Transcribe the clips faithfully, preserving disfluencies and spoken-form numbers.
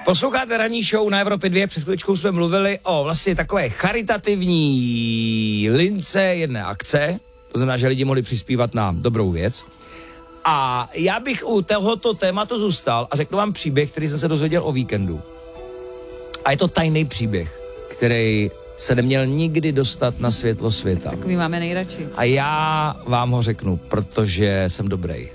Posloucháte ranní show na Evropě dva, před chvíličkou jsme mluvili o vlastně takové charitativní lince jedné akce, to znamená, že lidi mohli přispívat na dobrou věc. A já bych u tohoto tématu zůstal a řeknu vám příběh, který jsem se dozvěděl o víkendu. A je to tajný příběh, který se neměl nikdy dostat na světlo světa. Takový máme nejradši. A já vám ho řeknu, protože jsem dobrý.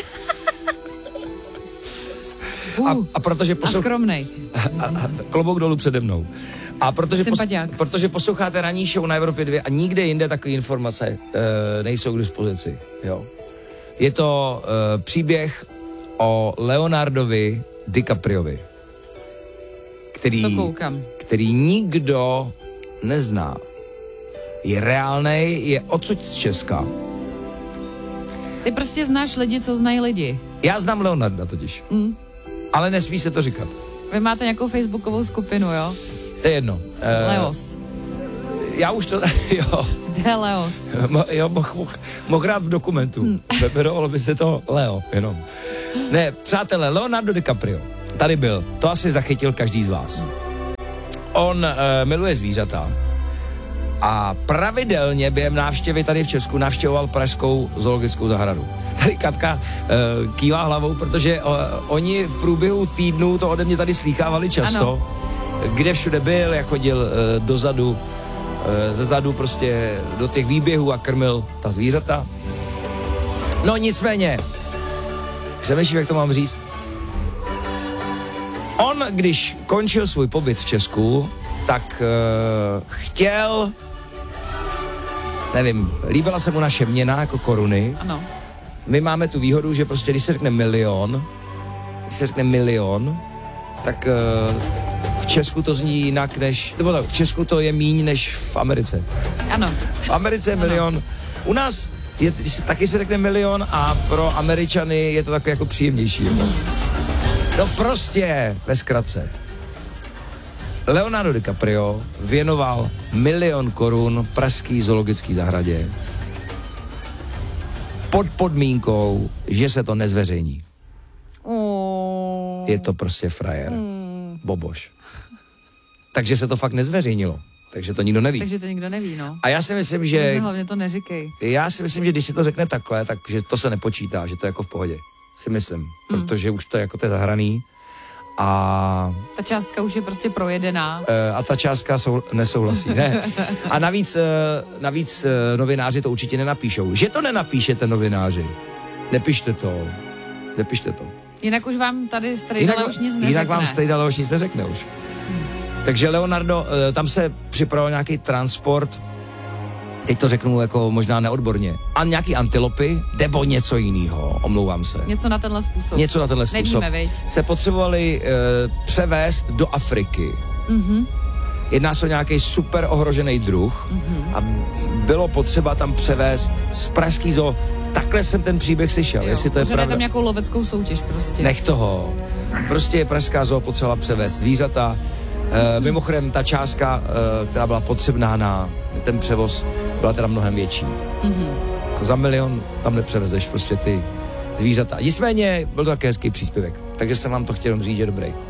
Uh, a, a protože poslouch... a skromnej. A, a, klobouk dolů přede mnou. A protože, pos... protože posloucháte ranní show na Evropě dva a nikde jinde takové informace e, nejsou k dispozici. Jo. Je to e, příběh o Leonardovi DiCapriovi, který, který nikdo nezná. Je reálnej, je odsud z Česka. Ty prostě znáš lidi, co znají lidi. Já znám Leonarda totiž. Mm. Ale nesmí se to říkat. Vy máte nějakou facebookovou skupinu, jo? To je jedno. Uh, Leos. Já už to, jo. De Leos. Mo, jo, mohl moh, moh hrát v dokumentu. Hmm. Vyberovalo by se to Leo, jenom. Ne, přátelé, Leonardo DiCaprio tady byl. To asi zachytil každý z vás. On uh, miluje zvířata a pravidelně během návštěvy tady v Česku navštěvoval pražskou zoologickou zahradu. Tady Katka uh, kývá hlavou, protože uh, oni v průběhu týdnu to ode mě tady slýchávali často. Ano. Kde všude byl, jak chodil uh, dozadu, uh, ze zadu prostě do těch výběhů a krmil ta zvířata. No nicméně, přemýšlím, jak to mám říct. On, když končil svůj pobyt v Česku, tak uh, chtěl, nevím, líbila se mu naše měna jako koruny. Ano. My máme tu výhodu, že prostě, když se řekne milion, když se řekne milion, tak uh, v Česku to zní jinak než, nebo tak, v Česku to je míň než v Americe. Ano. V Americe je milion. Ano. U nás je, taky se řekne milion a pro Američany je to takové jako příjemnější. Mm. No prostě, ve zkratce. Leonardo DiCaprio věnoval milion korun pražský zoologický zahradě pod podmínkou, že se to nezveřejní. Oh. Je to prostě frajer. Mm. Boboš. Takže se to fakt nezveřejnilo. Takže to nikdo neví. Takže to nikdo neví, no. A já si myslím, že... Hlavně to neříkej. Já si myslím, že když si to řekne takhle, takže to se nepočítá, že to je jako v pohodě. Si myslím. Mm. Protože už to je jako to je zahraný. A... Ta částka už je prostě projedená. A ta částka sou, nesouhlasí. Ne. A navíc, navíc novináři to určitě nenapíšou. Že to nenapíšete, novináři. Nepište to. Nepište to. Jinak už vám tady Strejdala už nic neřekne. Jinak vám Strejdala už nic neřekne už. Hmm. Takže Leonardo, tam se připravoval nějaký transport, teď to řeknu jako možná neodborně, a nějaký antilopy, nebo něco jiného, omlouvám se. Něco na tenhle způsob. Něco na tenhle způsob. Nevíme, viď? Se potřebovali uh, převést do Afriky. Mm-hmm. Jedná se o nějaký super ohrožený druh mm-hmm. a bylo potřeba tam převést z pražský zoo. Takhle jsem ten příběh slyšel, jo, jestli to je pravda. tam nějakou loveckou soutěž prostě. Nech toho. Prostě je pražská zoo potřeba převést zvířata. Uh, mimochodem, ta částka, uh, která byla potřebná na ten převoz, byla teda mnohem větší. Mm-hmm. Jako za milion tam nepřevezeš prostě ty zvířata. Nicméně byl to také hezký příspěvek, takže jsem vám to chtěl říct, že dobrý.